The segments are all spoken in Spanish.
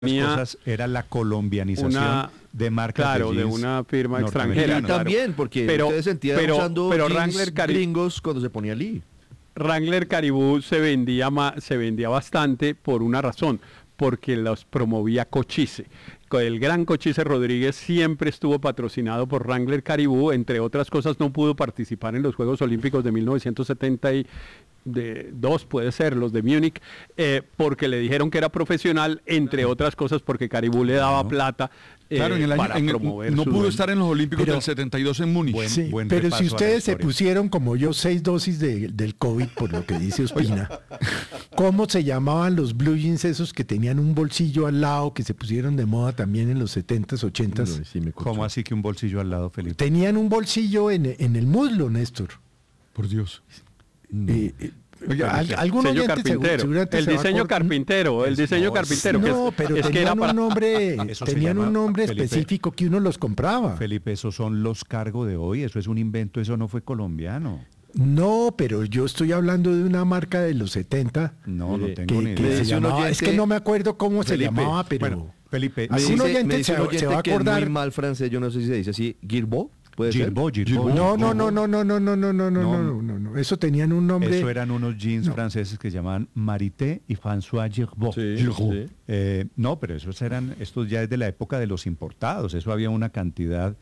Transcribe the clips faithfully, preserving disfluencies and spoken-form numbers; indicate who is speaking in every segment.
Speaker 1: cosas era la colombianización
Speaker 2: una,
Speaker 1: de marcas
Speaker 2: claro,
Speaker 1: de,
Speaker 2: de una firma extranjera.
Speaker 3: Y también, porque
Speaker 2: pero,
Speaker 3: ustedes sentían
Speaker 2: pero,
Speaker 3: usando
Speaker 2: pero
Speaker 3: jeans
Speaker 2: Wrangler Cari
Speaker 3: gringos cuando se ponía Lee.
Speaker 2: Wrangler Caribou se vendía, se vendía bastante por una razón, porque los promovía Cochise. El gran Cochise Rodríguez siempre estuvo patrocinado por Wrangler Caribou, entre otras cosas no pudo participar en los Juegos Olímpicos de mil novecientos setenta y dos, puede ser, los de Múnich, eh, porque le dijeron que era profesional, entre otras cosas porque Caribou le daba plata eh,
Speaker 4: claro, en el año,
Speaker 2: para
Speaker 4: en el,
Speaker 2: promover
Speaker 4: no
Speaker 2: su
Speaker 4: pudo
Speaker 2: dueño.
Speaker 4: estar en los Olímpicos
Speaker 5: pero,
Speaker 4: del setenta y dos en Múnich.
Speaker 5: Buen, sí, buen pero si ustedes se pusieron como yo seis dosis de, del COVID, por lo que dice Ospina, ¿cómo se llamaban los blue jeans esos que tenían un bolsillo al lado, que se pusieron de moda también en los setentas, ochentas?
Speaker 1: No, sí me ¿Cómo así que un bolsillo al lado, Felipe?
Speaker 5: Tenían un bolsillo en, en el muslo, Néstor.
Speaker 4: Por Dios.
Speaker 5: No. Eh, eh,
Speaker 2: Oye, algún diseño carpintero, seguro, el diseño carpintero, el diseño no, carpintero.
Speaker 5: No,
Speaker 2: es,
Speaker 5: pero
Speaker 2: es
Speaker 5: tenían
Speaker 2: que era
Speaker 5: un
Speaker 2: para...
Speaker 5: nombre, tenían
Speaker 1: llama,
Speaker 5: un nombre
Speaker 1: Felipe,
Speaker 5: específico que uno los compraba.
Speaker 1: Felipe, esos son los cargos de hoy, eso es un invento, eso no fue colombiano.
Speaker 5: No, pero yo estoy hablando de una marca de los setenta.
Speaker 1: No, no tengo
Speaker 5: que,
Speaker 1: ni
Speaker 5: que
Speaker 1: idea.
Speaker 5: se llamaba,
Speaker 3: oyente,
Speaker 5: es que no me acuerdo cómo Felipe, se llamaba, pero...
Speaker 1: Bueno, Felipe,
Speaker 5: algún oyente, se, oyente se va a acordar.
Speaker 3: Que es muy mal francés, yo no sé si se dice así, Guilbault.
Speaker 1: Girbo, Girbo,
Speaker 5: no, no, no, no, no, no, no, no, no, no, no, no, no, eso tenían un nombre.
Speaker 1: Eso eran unos jeans no. franceses que se llamaban Marité y François Girbo.
Speaker 3: Sí,
Speaker 1: Girbo.
Speaker 3: Sí.
Speaker 1: Eh, no, pero esos eran, estos ya es de la época de los importados, eso había una cantidad.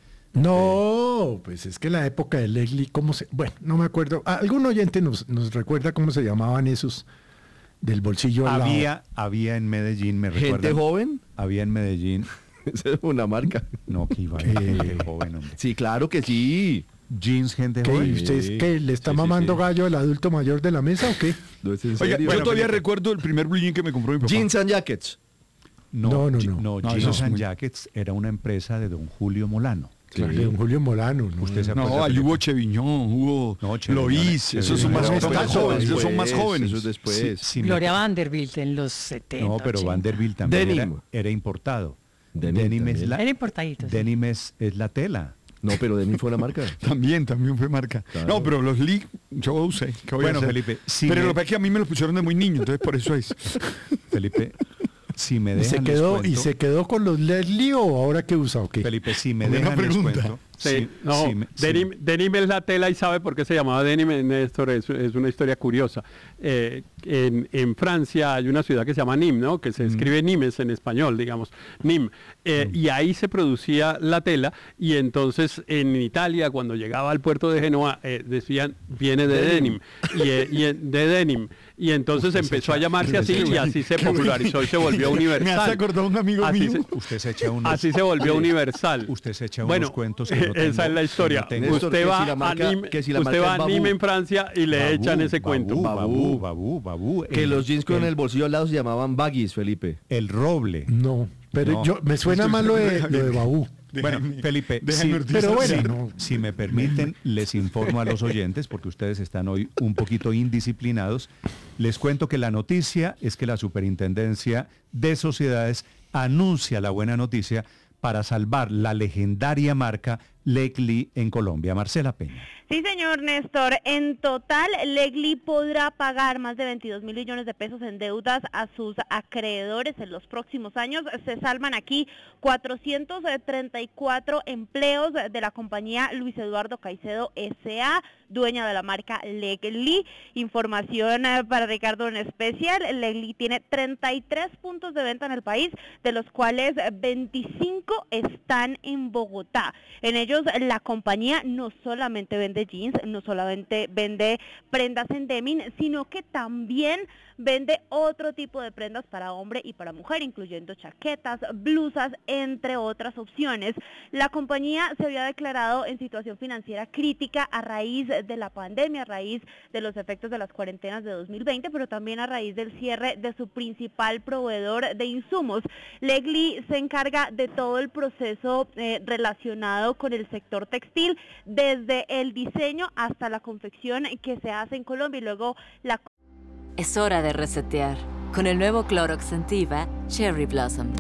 Speaker 5: No, eh, pues es que la época de Leslie, ¿cómo se? Bueno, no me acuerdo. ¿Algún oyente nos, nos recuerda cómo se llamaban esos del bolsillo al
Speaker 1: había,
Speaker 5: lado?
Speaker 1: Había en Medellín, me recuerdan.
Speaker 3: ¿Gente joven?
Speaker 1: Había en Medellín.
Speaker 3: Esa es una marca.
Speaker 1: No, que iba a gente joven, hombre.
Speaker 3: Sí, claro que sí.
Speaker 1: Jeans, gente
Speaker 5: ¿Qué,
Speaker 1: joven.
Speaker 5: ¿Usted
Speaker 1: sí.
Speaker 5: qué, le está sí, mamando sí, sí. gallo al adulto mayor de la mesa o qué?
Speaker 3: No es en
Speaker 4: Oiga,
Speaker 3: serio.
Speaker 4: yo
Speaker 3: Bueno,
Speaker 4: todavía
Speaker 3: Felipe.
Speaker 4: recuerdo el primer blue jean que me compró mi papá.
Speaker 3: Jeans and Jackets.
Speaker 1: No,
Speaker 5: no, no.
Speaker 1: no,
Speaker 5: no,
Speaker 1: no Jeans and muy... Jackets era una empresa de don Julio Molano.
Speaker 5: Sí. De don Julio Molano.
Speaker 1: ¿no? ¿Usted se
Speaker 4: no, ahí hubo Cheviñón, hubo
Speaker 1: no,
Speaker 4: Lois, esos son más,
Speaker 3: no,
Speaker 4: más jóvenes, esos son más jóvenes.
Speaker 3: Eso es después.
Speaker 6: Sí, sí, Gloria me... Vanderbilt en los setenta.
Speaker 1: No, pero
Speaker 6: ochenta.
Speaker 1: Vanderbilt también era, era importado.
Speaker 3: Denim,
Speaker 1: Denim es la,
Speaker 6: era importadito. Sí.
Speaker 1: Denim es, es la tela.
Speaker 3: No, pero Denim fue una marca.
Speaker 4: también, también fue marca. Claro. No, pero los Lee, yo usé.
Speaker 1: Bueno, Felipe.
Speaker 4: Si pero me... lo que pasa es que a mí me los pusieron de muy niño, entonces por eso es.
Speaker 1: Felipe, si me dejan
Speaker 5: ¿Y se quedó,
Speaker 1: cuento,
Speaker 5: ¿Y se quedó con los Leslie o ahora qué usa o qué?
Speaker 1: Felipe, si me dejan les cuento.
Speaker 2: Sí,
Speaker 1: sí,
Speaker 2: no,
Speaker 1: sí,
Speaker 2: denim,
Speaker 1: sí.
Speaker 2: denim es la tela y sabe por qué se llamaba denim, Néstor, es, es una historia curiosa. Eh, en, en Francia hay una ciudad que se llama Nîmes, ¿no? Que se escribe mm. Nimes en español, digamos, Nîmes. Eh, mm. Y ahí se producía la tela y entonces en Italia cuando llegaba al puerto de Génova eh, decían, viene de denim, y, eh, y, de denim. Y entonces usted empezó a llamarse así y así se popularizó y se volvió universal.
Speaker 4: Me hace acordar un amigo
Speaker 2: así
Speaker 4: mío.
Speaker 2: Se,
Speaker 1: usted se echa unos,
Speaker 2: así se volvió universal.
Speaker 1: Usted se echa unos
Speaker 2: bueno,
Speaker 1: cuentos que no tengo,
Speaker 2: esa es la historia.
Speaker 1: No
Speaker 2: Néstor, usted va si marca, a Nîmes, si usted va a Nîmes en Francia y le
Speaker 1: babú,
Speaker 2: echan ese
Speaker 1: babú,
Speaker 2: cuento.
Speaker 1: Babú, babú, babú.
Speaker 3: Que el, los jeans con el, el bolsillo al lado se llamaban baggies, Felipe.
Speaker 1: El roble.
Speaker 5: No, pero no. yo me suena mal lo de, lo de babú.
Speaker 1: Bueno, Felipe,
Speaker 4: sí,
Speaker 5: pero bueno,
Speaker 1: sí,
Speaker 5: no.
Speaker 1: si me permiten, les informo a los oyentes, porque ustedes están hoy un poquito indisciplinados, les cuento que la noticia es que la Superintendencia de Sociedades anuncia la buena noticia para salvar la legendaria marca Legli en Colombia. Marcela Peña.
Speaker 7: Sí, señor Néstor. En total, Legli podrá pagar más de veintidós mil millones de pesos en deudas a sus acreedores en los próximos años. Se salvan aquí cuatrocientos treinta y cuatro empleos de la compañía Luis Eduardo Caicedo S A, dueña de la marca Legli. Información para Ricardo en especial. Legli tiene treinta y tres puntos de venta en el país, de los cuales veinticinco están en Bogotá. En ellos la compañía no solamente vende jeans, no solamente vende prendas en denim, sino que también vende otro tipo de prendas para hombre y para mujer, incluyendo chaquetas, blusas, entre otras opciones. La compañía se había declarado en situación financiera crítica a raíz de la pandemia, a raíz de los efectos de las cuarentenas de dos mil veinte, pero también a raíz del cierre de su principal proveedor de insumos. Legli se encarga de todo el proceso eh, relacionado con el sector textil, desde el diseño hasta la confección que se hace en Colombia y luego la...
Speaker 8: Es hora de resetear con el nuevo Clorox Scentiva Cherry Blossom.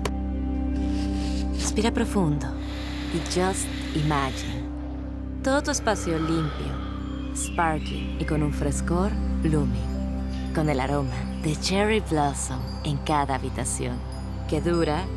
Speaker 8: Respira profundo y just imagine. Todo tu espacio limpio, sparkling y con un frescor blooming. Con el aroma de Cherry Blossom en cada habitación. que dura